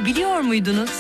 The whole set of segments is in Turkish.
biliyor muydunuz?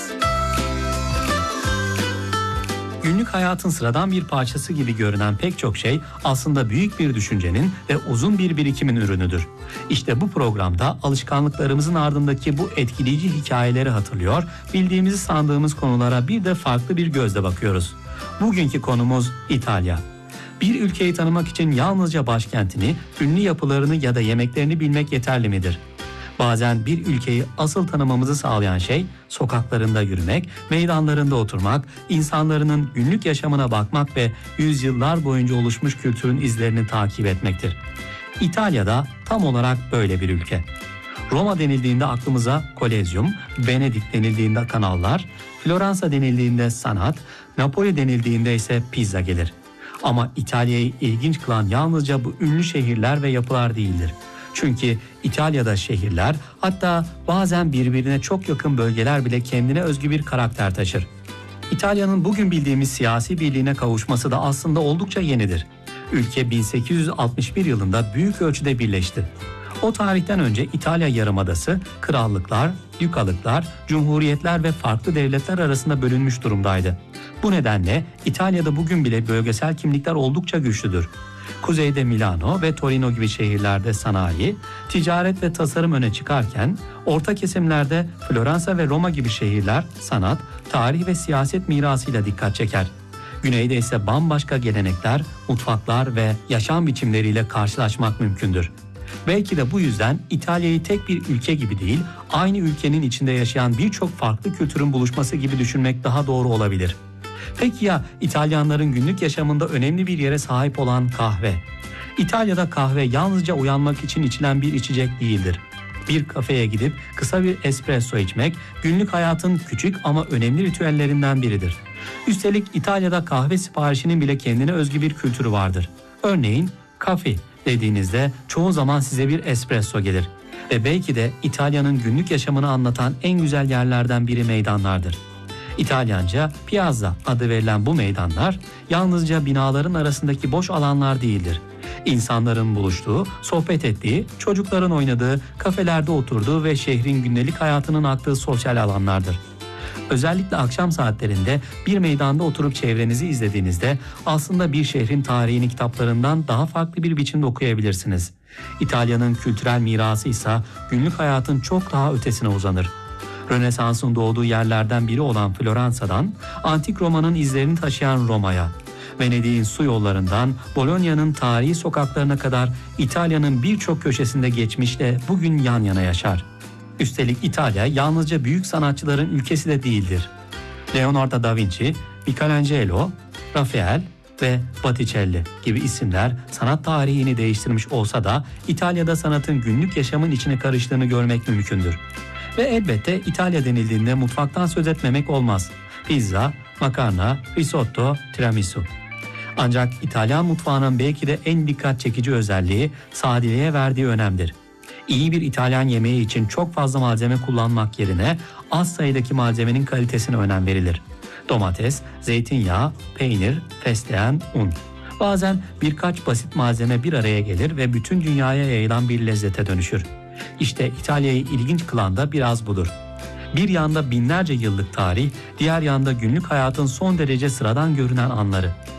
Günlük hayatın sıradan bir parçası gibi görünen pek çok şey aslında büyük bir düşüncenin ve uzun bir birikimin ürünüdür. İşte bu programda alışkanlıklarımızın ardındaki bu etkileyici hikayeleri hatırlıyor, bildiğimizi sandığımız konulara bir de farklı bir gözle bakıyoruz. Bugünkü konumuz İtalya. Bir ülkeyi tanımak için yalnızca başkentini, ünlü yapılarını ya da yemeklerini bilmek yeterli midir? Bazen bir ülkeyi asıl tanımamızı sağlayan şey sokaklarında yürümek, meydanlarında oturmak, insanların günlük yaşamına bakmak ve yüzyıllar boyunca oluşmuş kültürün izlerini takip etmektir. İtalya'da tam olarak böyle bir ülke. Roma denildiğinde aklımıza Kolezyum, Venedik denildiğinde kanallar, Floransa denildiğinde sanat, Napoli denildiğinde ise pizza gelir. Ama İtalya'yı ilginç kılan yalnızca bu ünlü şehirler ve yapılar değildir. Çünkü İtalya'da şehirler, hatta bazen birbirine çok yakın bölgeler bile kendine özgü bir karakter taşır. İtalya'nın bugün bildiğimiz siyasi birliğine kavuşması da aslında oldukça yenidir. Ülke 1861 yılında büyük ölçüde birleşti. O tarihten önce İtalya Yarımadası, krallıklar, dükalıklar, cumhuriyetler ve farklı devletler arasında bölünmüş durumdaydı. Bu nedenle İtalya'da bugün bile bölgesel kimlikler oldukça güçlüdür. Kuzeyde Milano ve Torino gibi şehirlerde sanayi, ticaret ve tasarım öne çıkarken, orta kesimlerde Floransa ve Roma gibi şehirler sanat, tarih ve siyaset mirasıyla dikkat çeker. Güneyde ise bambaşka gelenekler, mutfaklar ve yaşam biçimleriyle karşılaşmak mümkündür. Belki de bu yüzden İtalya'yı tek bir ülke gibi değil, aynı ülkenin içinde yaşayan birçok farklı kültürün buluşması gibi düşünmek daha doğru olabilir. Peki ya İtalyanların günlük yaşamında önemli bir yere sahip olan kahve? İtalya'da kahve yalnızca uyanmak için içilen bir içecek değildir. Bir kafeye gidip kısa bir espresso içmek günlük hayatın küçük ama önemli ritüellerinden biridir. Üstelik İtalya'da kahve siparişinin bile kendine özgü bir kültürü vardır. Örneğin kafe dediğinizde çoğu zaman size bir espresso gelir. Ve belki de İtalya'nın günlük yaşamını anlatan en güzel yerlerden biri meydanlardır. İtalyanca piazza adı verilen bu meydanlar yalnızca binaların arasındaki boş alanlar değildir. İnsanların buluştuğu, sohbet ettiği, çocukların oynadığı, kafelerde oturduğu ve şehrin gündelik hayatının aktığı sosyal alanlardır. Özellikle akşam saatlerinde bir meydanda oturup çevrenizi izlediğinizde aslında bir şehrin tarihini kitaplarından daha farklı bir biçimde okuyabilirsiniz. İtalya'nın kültürel mirası ise günlük hayatın çok daha ötesine uzanır. Rönesans'ın doğduğu yerlerden biri olan Floransa'dan, Antik Roma'nın izlerini taşıyan Roma'ya, Venedik'in su yollarından Bologna'nın tarihi sokaklarına kadar İtalya'nın birçok köşesinde geçmişle bugün yan yana yaşar. Üstelik İtalya yalnızca büyük sanatçıların ülkesi de değildir. Leonardo da Vinci, Michelangelo, Rafael ve Botticelli gibi isimler sanat tarihini değiştirmiş olsa da İtalya'da sanatın günlük yaşamın içine karıştığını görmek mümkündür. Ve elbette İtalya denildiğinde mutfaktan söz etmemek olmaz. Pizza, makarna, risotto, tiramisu. Ancak İtalyan mutfağının belki de en dikkat çekici özelliği sadeliğe verdiği önemdir. İyi bir İtalyan yemeği için çok fazla malzeme kullanmak yerine az sayıdaki malzemenin kalitesine önem verilir. Domates, zeytinyağı, peynir, fesleğen, un. Bazen birkaç basit malzeme bir araya gelir ve bütün dünyaya yayılan bir lezzete dönüşür. İşte İtalya'yı ilginç kılan da biraz budur. Bir yanda binlerce yıllık tarih, diğer yanda günlük hayatın son derece sıradan görünen anları.